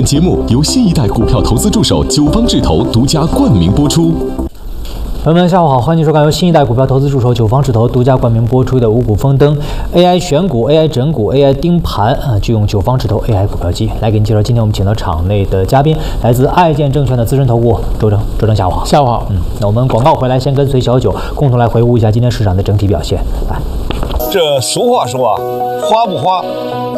本节目由新一代股票投资助手九方智投独家冠名播出。 朋友们，下午好，欢迎收看由新一代股票投资助手九方智投独家冠名播出的五股丰登 AI 选股、AI 整股、AI 盯盘就用九方智投 AI 股票机来给您介绍。今天我们请到场内的嘉宾，来自爱建证券的资深投顾周正。周正，下午好。 下午好。 那我们广告回来，先跟随小九共同来回顾一下今天市场的整体表现。来， 这俗话说啊，花不花，